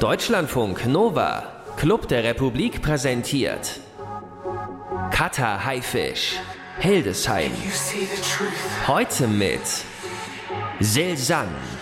Deutschlandfunk Nova, Club der Republik präsentiert Cutter Haifisch, Hildesheim. Heute mit Silsan.